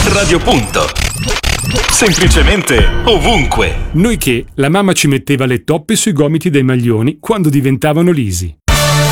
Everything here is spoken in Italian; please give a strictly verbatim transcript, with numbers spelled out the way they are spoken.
Radio Punto. Semplicemente ovunque. Noi che la mamma ci metteva le toppe sui gomiti dei maglioni quando diventavano lisi.